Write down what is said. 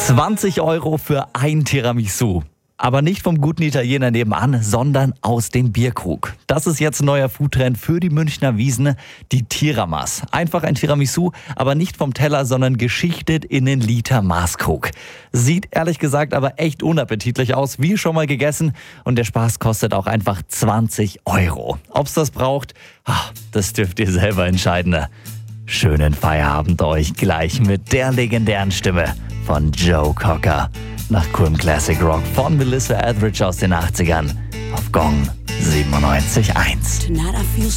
20 Euro für ein Tiramisu. Aber nicht vom guten Italiener nebenan, sondern aus dem Bierkrug. Das ist jetzt ein neuer Foodtrend für die Münchner Wiesn, die Tiramas. Einfach ein Tiramisu, aber nicht vom Teller, sondern geschichtet in den Liter Maßkrug. Sieht ehrlich gesagt aber echt unappetitlich aus, wie schon mal gegessen. Und der Spaß kostet auch einfach 20 Euro. Ob's das braucht, das dürft ihr selber entscheiden. Schönen Feierabend euch gleich mit der legendären Stimme von Joe Cocker. Nach coolem Classic Rock von Melissa Etheridge aus den 80ern auf Gong 97.1.